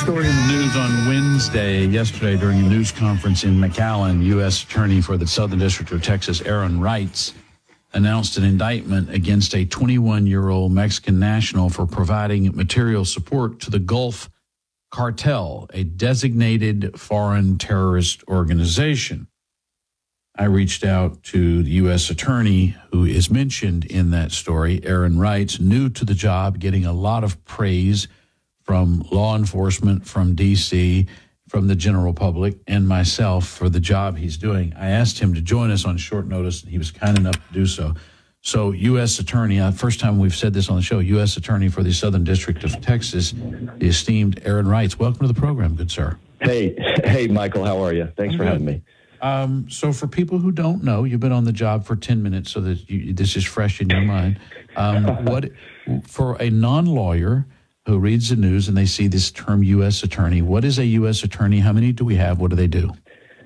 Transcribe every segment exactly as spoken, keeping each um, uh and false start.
story in the news on Wednesday, yesterday during a news conference in McAllen, U S Attorney for the Southern District of Texas, Aaron Reitz, announced an indictment against a twenty-one-year-old Mexican national for providing material support to the Gulf Cartel, a designated foreign terrorist organization. I reached out to the U S attorney who is mentioned in that story, Aaron Reitz, new to the job, getting a lot of praise from law enforcement, from D C, from the general public, and myself for the job he's doing. I asked him to join us on short notice, and he was kind enough to do so. So U S attorney, uh, first time we've said this on the show, U S attorney for the Southern District of Texas, the esteemed Aaron Reitz. Welcome to the program, good sir. Hey, hey, Michael, how are you? Thanks I'm for good. having me. Um, so for people who don't know, you've been on the job for ten minutes, so that you, this is fresh in your mind. Um, what for a non-lawyer who reads the news and they see this term U S attorney, what is a U S attorney? How many do we have? What do they do?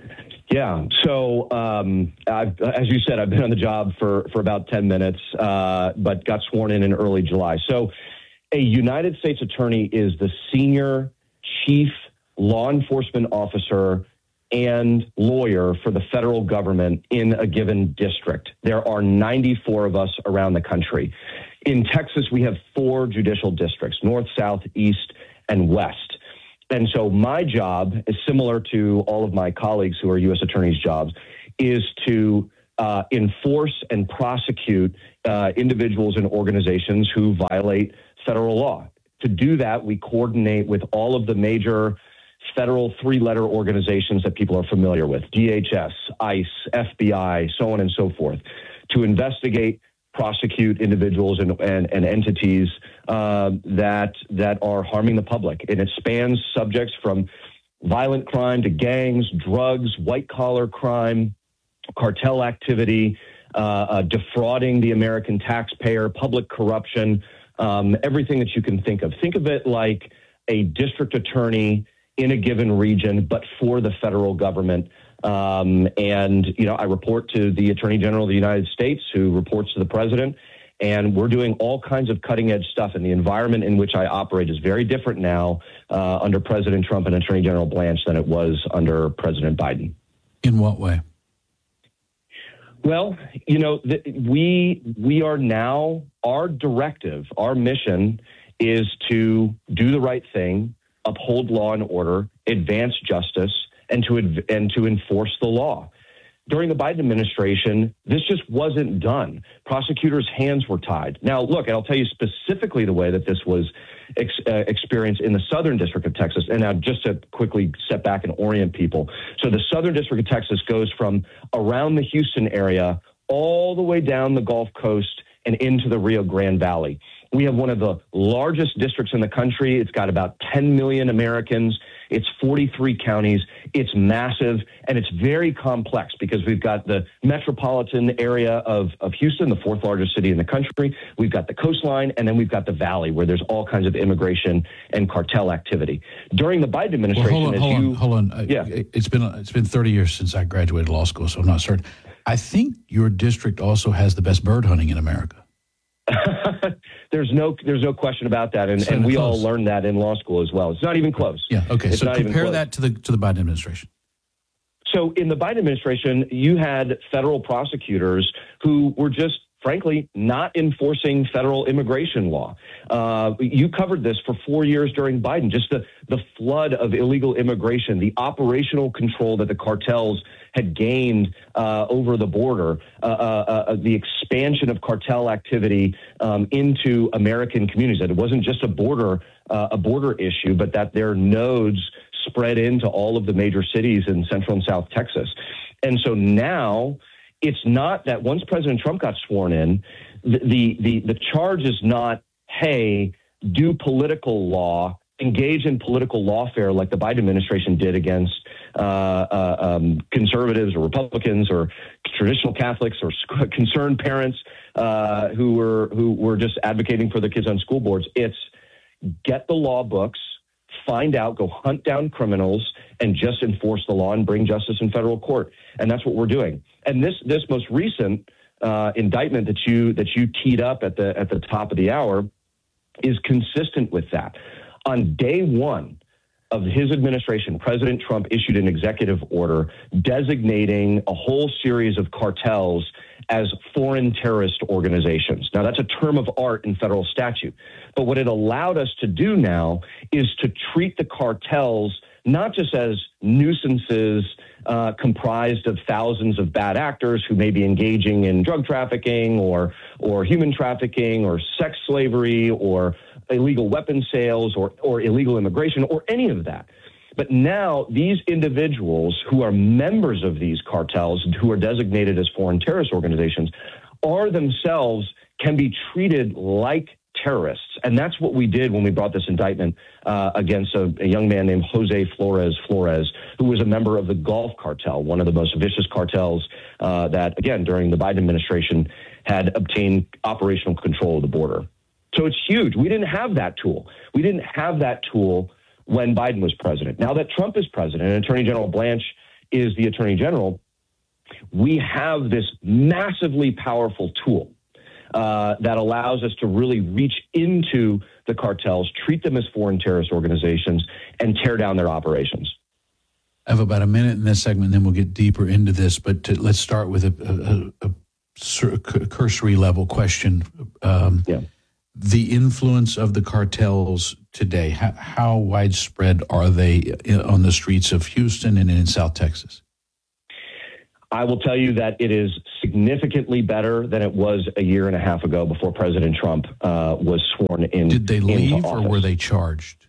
Yeah, so um, I've, as you said, I've been on the job for, for about ten minutes, uh, but got sworn in in early July. So a United States attorney is the senior chief law enforcement officer and lawyer for the federal government in a given district. There are ninety-four of us around the country. In Texas, we have four judicial districts, north, south, east, and west. And so my job is similar to all of my colleagues who are U S attorneys' jobs, is to uh, enforce and prosecute uh, individuals and organizations who violate federal law. To do that, we coordinate with all of the major federal three-letter organizations that people are familiar with, D H S, ICE, F B I, so on and so forth, to investigate, prosecute individuals and, and, and entities uh, that that are harming the public. And it spans subjects from violent crime to gangs, drugs, white-collar crime, cartel activity, uh, uh, defrauding the American taxpayer, public corruption, um, everything that you can think of. Think of it like a district attorney in a given region, but for the federal government. Um, and, you know, I report to the Attorney General of the United States, who reports to the president, and we're doing all kinds of cutting edge stuff. And the environment in which I operate is very different now uh, under President Trump and Attorney General Blanche than it was under President Biden. In what way? Well, you know, the, we we are now, our directive, our mission is to do the right thing, uphold law and order, advance justice, and to and to enforce the law. During the Biden administration, this just wasn't done. Prosecutors' hands were tied. Now, look, and I'll tell you specifically the way that this was ex- uh, experienced in the Southern District of Texas. And now just to quickly step back and orient people. So the Southern District of Texas goes from around the Houston area all the way down the Gulf Coast and into the Rio Grande Valley. We have one of the largest districts in the country. It's got about ten million Americans. It's forty-three counties. It's massive, and it's very complex because we've got the metropolitan area of, of Houston, the fourth largest city in the country. We've got the coastline, and then we've got the valley where there's all kinds of immigration and cartel activity. During the Biden administration, well, hold on, as hold you, on, hold on. Yeah. It's been it's been thirty years since I graduated law school, so I'm not certain. I think your district also has the best bird hunting in America. There's no there's no question about that, and, and we close. all learned that in law school as well. It's not even close. Yeah, okay. It's so compare that to the to the Biden administration. So in the Biden administration, you had federal prosecutors who were just, frankly, not enforcing federal immigration law. Uh, you covered this for four years during Biden, just the, the flood of illegal immigration, the operational control that the cartels had gained uh, over the border, uh, uh, uh, the expansion of cartel activity um, into American communities. That it wasn't just a border uh, a border issue, but that their nodes spread into all of the major cities in Central and South Texas. And so now it's not that once President Trump got sworn in, the the the, the charge is not, hey, do political law, engage in political lawfare like the Biden administration did against uh, uh, um, conservatives or Republicans or traditional Catholics or sc- concerned parents uh, who were who were just advocating for their kids on school boards. It's get the law books, find out, go hunt down criminals, and just enforce the law and bring justice in federal court. And that's what we're doing. And this this most recent uh, indictment that you that you teed up at the at the top of the hour is consistent with that. On day one, of his administration, President Trump issued an executive order designating a whole series of cartels as foreign terrorist organizations. Now, that's a term of art in federal statute. But what it allowed us to do now is to treat the cartels not just as nuisances uh, comprised of thousands of bad actors who may be engaging in drug trafficking or or human trafficking or sex slavery or illegal weapon sales or, or illegal immigration or any of that. But now these individuals who are members of these cartels, who are designated as foreign terrorist organizations, are themselves can be treated like terrorists. And that's what we did when we brought this indictment uh, against a, a young man named Jose Flores Flores, who was a member of the Gulf Cartel, one of the most vicious cartels uh, that, again, during the Biden administration had obtained operational control of the border. So it's huge. We didn't have that tool. We didn't have that tool when Biden was president. Now that Trump is president and Attorney General Blanche is the Attorney General, we have this massively powerful tool uh, that allows us to really reach into the cartels, treat them as foreign terrorist organizations, and tear down their operations. I have about a minute in this segment, and then we'll get deeper into this. But to, let's start with a, a, a, a cursory level question. Um, yeah. The influence of the cartels today, how, how widespread are they on the streets of Houston and in South Texas? I will tell you that it is significantly better than it was a year and a half ago before President Trump uh, was sworn in. Did they leave or were they charged?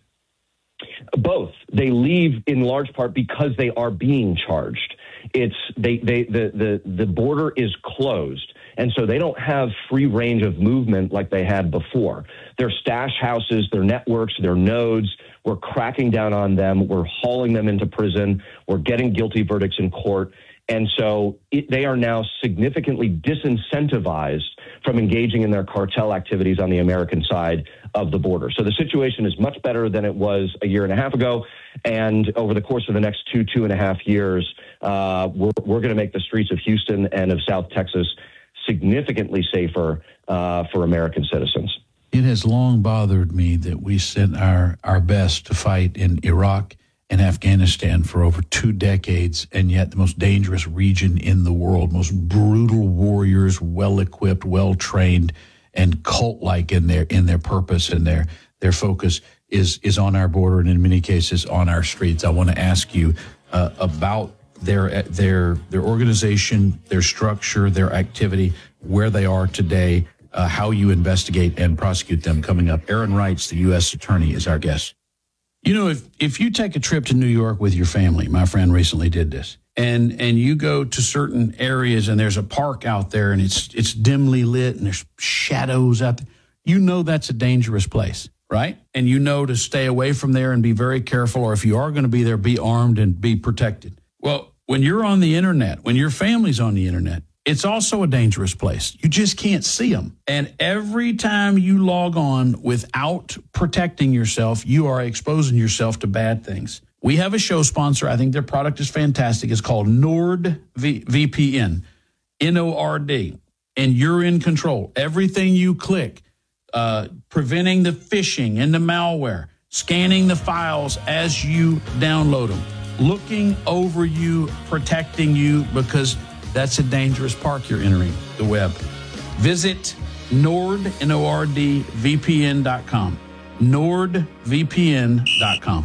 Both. They leave in large part because they are being charged. It's they, they the, the, the border is closed. And so they don't have free range of movement like they had before. Their stash houses, their networks, their nodes, we're cracking down on them. We're hauling them into prison. We're getting guilty verdicts in court. And so it, they are now significantly disincentivized from engaging in their cartel activities on the American side of the border. So the situation is much better than it was a year and a half ago. And over the course of the next two, two and a half years, uh, we're, we're going to make the streets of Houston and of South Texas significantly safer uh, for American citizens. It has long bothered me that we sent our, our best to fight in Iraq and Afghanistan for over two decades, and yet the most dangerous region in the world, most brutal warriors, well-equipped, well-trained, and cult-like in their in their purpose and their their focus is is on our border and in many cases on our streets. I want to ask you uh, about their their their organization, their structure, their activity, where they are today, uh, how you investigate and prosecute them. Coming up, Aaron Wrights, the U S Attorney, is our guest. You know, if if you take a trip to New York with your family, my friend recently did this, and and you go to certain areas and there's a park out there and it's it's dimly lit and there's shadows out there, you know that's a dangerous place, right? And you know to stay away from there and be very careful, or if you are going to be there, be armed and be protected. Well, when you're on the internet, when your family's on the internet, it's also a dangerous place. You just can't see them. And every time you log on without protecting yourself, you are exposing yourself to bad things. We have a show sponsor. I think their product is fantastic. It's called NordVPN, N O R D. And you're in control. Everything you click, uh, preventing the phishing and the malware, scanning the files as you download them, looking over you, protecting you, because that's a dangerous park you're entering, the web. Visit Nord, N O R D, V P N dot com. Nord V P N dot com.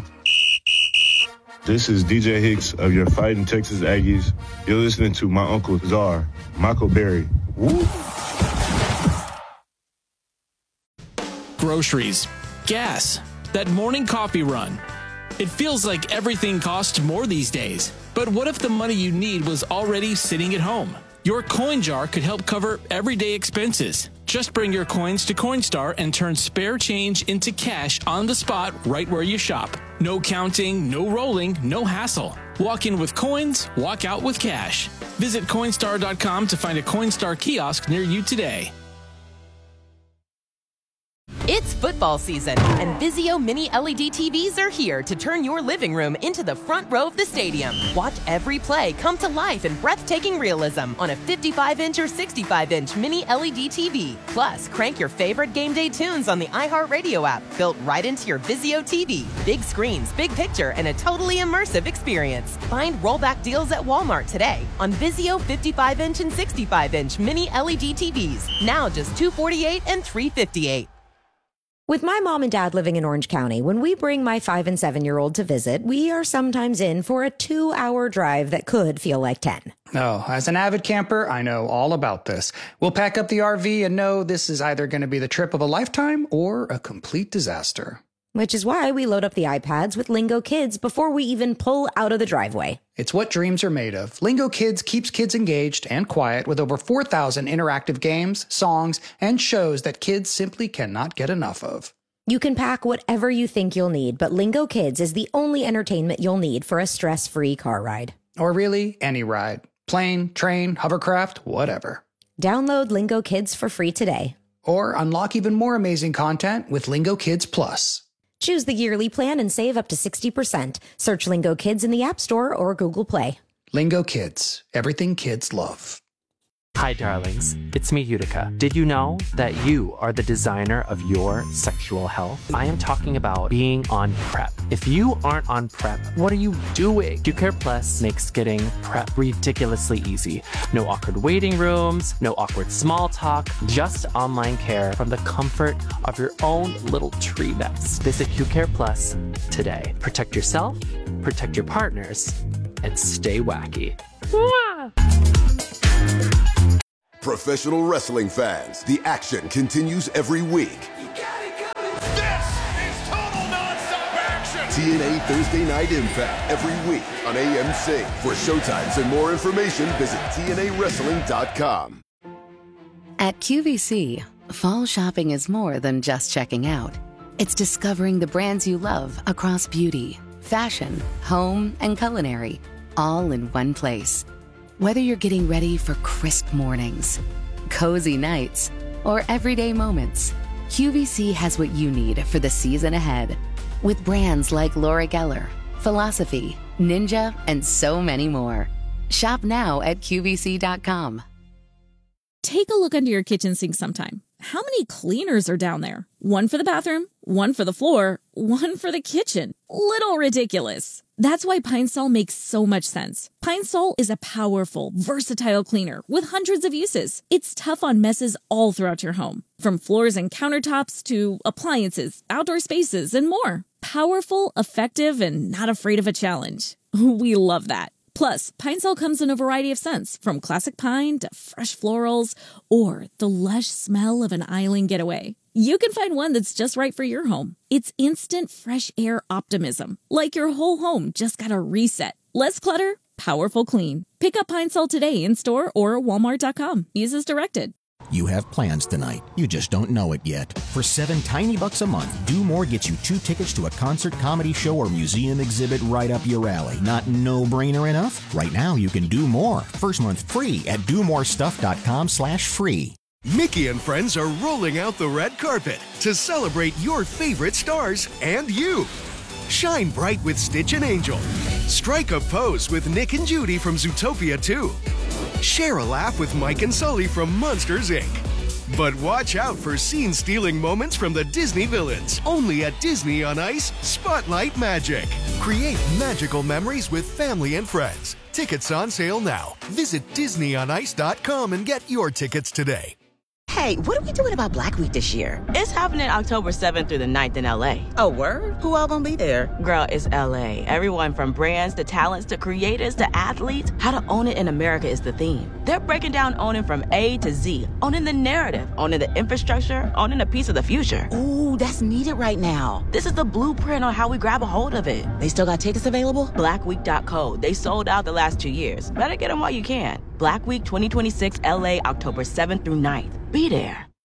This is D J Hicks of your Fighting Texas Aggies. You're listening to my Uncle Czar, Michael Berry. Woo! Groceries, gas, that morning coffee run. It feels like everything costs more these days. But what if the money you need was already sitting at home? Your coin jar could help cover everyday expenses. Just bring your coins to Coinstar and turn spare change into cash on the spot right where you shop. No counting, no rolling, no hassle. Walk in with coins, walk out with cash. Visit Coinstar dot com to find a Coinstar kiosk near you today. It's football season, and Vizio Mini L E D T Vs are here to turn your living room into the front row of the stadium. Watch every play come to life in breathtaking realism on a fifty-five inch or sixty-five inch Mini L E D T V. Plus, crank your favorite game day tunes on the iHeartRadio app, built right into your Vizio T V. Big screens, big picture, and a totally immersive experience. Find rollback deals at Walmart today on Vizio fifty-five inch and sixty-five inch Mini L E D T Vs. Now just two hundred forty-eight dollars and three hundred fifty-eight dollars. With my mom and dad living in Orange County, when we bring my five and seven year old to visit, we are sometimes in for a two hour drive that could feel like ten. Oh, as an avid camper, I know all about this. We'll pack up the R V and know this is either going to be the trip of a lifetime or a complete disaster. Which is why we load up the iPads with Lingo Kids before we even pull out of the driveway. It's what dreams are made of. Lingo Kids keeps kids engaged and quiet with over four thousand interactive games, songs, and shows that kids simply cannot get enough of. You can pack whatever you think you'll need, but Lingo Kids is the only entertainment you'll need for a stress-free car ride. Or really, any ride. Plane, train, hovercraft, whatever. Download Lingo Kids for free today. Or unlock even more amazing content with Lingo Kids Plus. Choose the yearly plan and save up to sixty percent. Search Lingo Kids in the App Store or Google Play. Lingo Kids. Everything kids love. Hi, darlings. It's me, Utica. Did you know that you are the designer of your sexual health? I am talking about being on PrEP. If you aren't on PrEP, what are you doing? QCare Plus makes getting PrEP ridiculously easy. No awkward waiting rooms, no awkward small talk, just online care from the comfort of your own little tree nest. Visit QCare Plus today. Protect yourself, protect your partners, and stay wacky. Mwah! Professional wrestling fans, the action continues every week. You got it coming. This is total nonstop action. T N A Thursday Night Impact every week on A M C. For showtimes and more information, visit T N A wrestling dot com. At Q V C, fall shopping is more than just checking out. It's discovering the brands you love across beauty, fashion, home, and culinary, all in one place. Whether you're getting ready for crisp mornings, cozy nights, or everyday moments, Q V C has what you need for the season ahead. With brands like Laura Geller, Philosophy, Ninja, and so many more. Shop now at Q V C dot com. Take a look under your kitchen sink sometime. How many cleaners are down there? One for the bathroom, one for the floor, one for the kitchen. Little ridiculous. That's why Pine Sol makes so much sense. Pine Sol is a powerful, versatile cleaner with hundreds of uses. It's tough on messes all throughout your home, from floors and countertops to appliances, outdoor spaces, and more. Powerful, effective, and not afraid of a challenge. We love that. Plus, Pine Sol comes in a variety of scents, from classic pine to fresh florals or the lush smell of an island getaway. You can find one that's just right for your home. It's instant fresh air optimism, like your whole home just got a reset. Less clutter, powerful clean. Pick up Pine Sol today in store or walmart dot com. Use as directed. You have plans tonight. You just don't know it yet. For seven tiny bucks a month, Do More gets you two tickets to a concert, comedy show, or museum exhibit right up your alley. Not no-brainer enough? Right now, you can do more. First month free at do more stuff dot com slash free. Mickey and friends are rolling out the red carpet to celebrate your favorite stars and you. Shine bright with Stitch and Angel. Strike a pose with Nick and Judy from Zootopia two. Share a laugh with Mike and Sully from Monsters, Incorporated. But watch out for scene-stealing moments from the Disney villains. Only at Disney on Ice, Spotlight Magic. Create magical memories with family and friends. Tickets on sale now. Visit disney on ice dot com and get your tickets today. Hey, what are we doing about Black Week this year? It's happening October seventh through the ninth in L A. Oh, word? Who all gonna be there? Girl, it's L A. Everyone from brands to talents to creators to athletes. How to own it in America is the theme. They're breaking down owning from A to Z. Owning the narrative, owning the infrastructure, owning a piece of the future. Ooh, that's needed right now. This is the blueprint on how we grab a hold of it. They still got tickets available? black week dot co. They sold out the last two years. Better get them while you can. Black Week twenty twenty-six L A, October seventh through ninth. Be there.